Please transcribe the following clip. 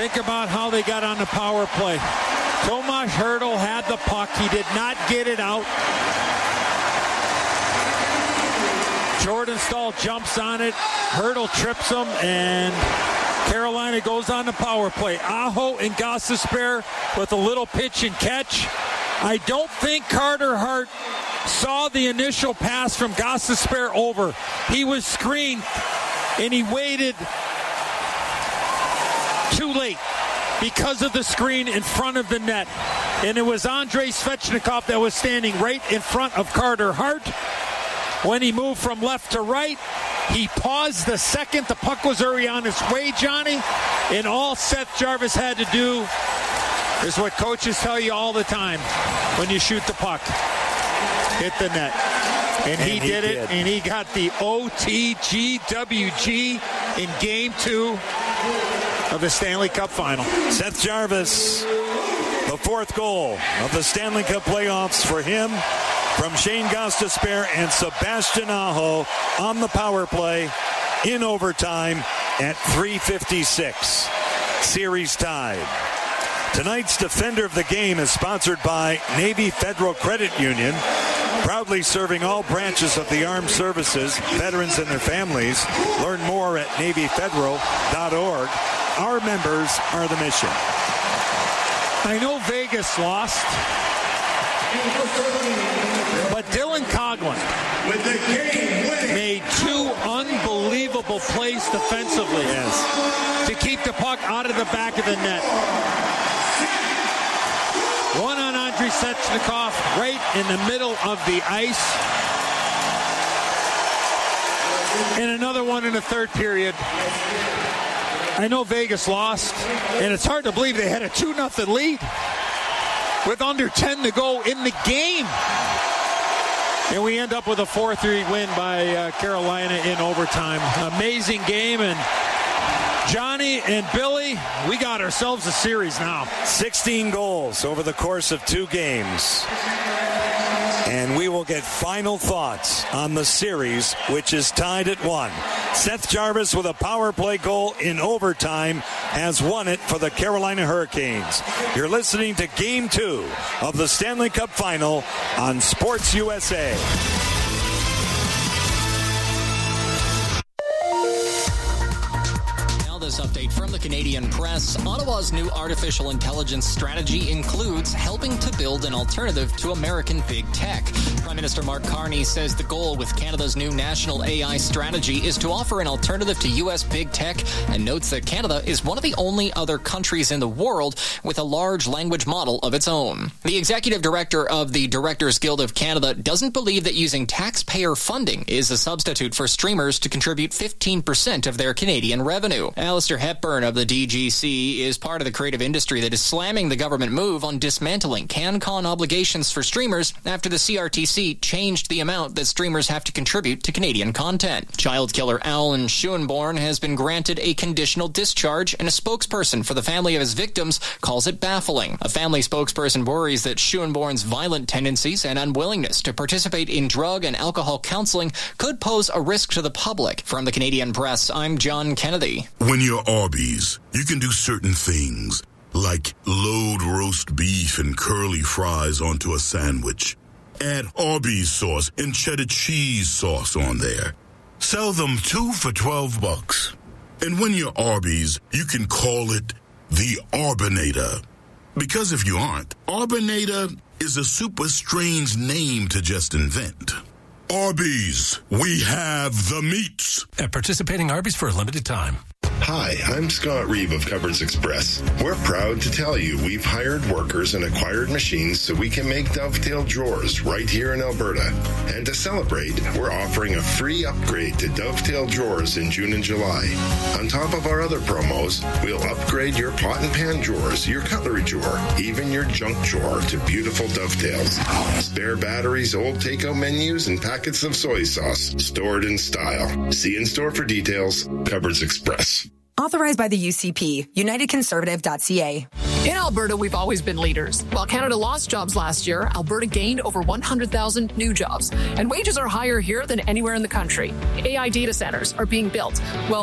Think about how they got on the power play. Tomas Hertl had the puck. He did not get it out. Jordan Staal jumps on it. Hertl trips him, and Carolina goes on the power play. Aho and Gostisbehere with a little pitch and catch. I don't think Carter Hart saw the initial pass from Gostisbehere over. He was screened, and he waited too late because of the screen in front of the net. And it was Andrei Svechnikov that was standing right in front of Carter Hart. When he moved from left to right, he paused the second. The puck was already on its way, Johnny. And all Seth Jarvis had to do is what coaches tell you all the time when you shoot the puck. Hit the net. And he did it, and he got the OTGWG in Game 2 of the Stanley Cup Final. Seth Jarvis, the fourth goal of the Stanley Cup playoffs for him, from Shane Gostisbehere and Sebastian Aho on the power play in overtime at 3:56. Series tied. Tonight's Defender of the Game is sponsored by Navy Federal Credit Union, proudly serving all branches of the armed services, veterans and their families. Learn more at NavyFederal.org. Our members are the mission. I know Vegas lost, but Dylan Coghlan made two unbelievable plays defensively to keep the puck out of the back of the net. One on Andrei Svechnikov right in the middle of the ice. And another one in the third period. I know Vegas lost, and it's hard to believe they had a 2-0 lead with under 10 to go in the game. And we end up with a 4-3 win by Carolina in overtime. Amazing game, and Johnny and Billy, we got ourselves a series now. 16 goals over the course of 2 games. And we will get final thoughts on the series, which is tied at 1. Seth Jarvis with a power play goal in overtime has won it for the Carolina Hurricanes. You're listening to Game 2 of the Stanley Cup Final on Sports USA. This update from the Canadian Press. Ottawa's new artificial intelligence strategy includes helping to build an alternative to American big tech. Prime Minister Mark Carney says the goal with Canada's new national AI strategy is to offer an alternative to U.S. big tech, and notes that Canada is one of the only other countries in the world with a large language model of its own. The executive director of the Directors Guild of Canada doesn't believe that using taxpayer funding is a substitute for streamers to contribute 15% of their Canadian revenue. Alistair Hepburn of the DGC is part of the creative industry that is slamming the government move on dismantling CanCon obligations for streamers after the CRTC changed the amount that streamers have to contribute to Canadian content. Child killer Alan Schoenborn has been granted a conditional discharge, and a spokesperson for the family of his victims calls it baffling. A family spokesperson worries that Schoenborn's violent tendencies and unwillingness to participate in drug and alcohol counseling could pose a risk to the public. From the Canadian Press, I'm John Kennedy. When you're Arby's, you can do certain things, like load roast beef and curly fries onto a sandwich. Add Arby's sauce and cheddar cheese sauce on there. Sell them 2 for $12. And when you're Arby's, you can call it the Arbinator. Because if you aren't, Arbinator is a super strange name to just invent. Arby's, we have the meats. At participating Arby's for a limited time. Hi, I'm Scott Reeve of Cupboards Express. We're proud to tell you we've hired workers and acquired machines so we can make Dovetail drawers right here in Alberta. And to celebrate, we're offering a free upgrade to Dovetail drawers in June and July. On top of our other promos, we'll upgrade your pot and pan drawers, your cutlery drawer, even your junk drawer to beautiful Dovetails. Spare batteries, old takeout menus, and packets of soy sauce stored in style. See in store for details. Cupboards Express. Authorized by the UCP, UnitedConservative.ca. In Alberta, we've always been leaders. While Canada lost jobs last year, Alberta gained over 100,000 new jobs. And wages are higher here than anywhere in the country. AI data centers are being built, while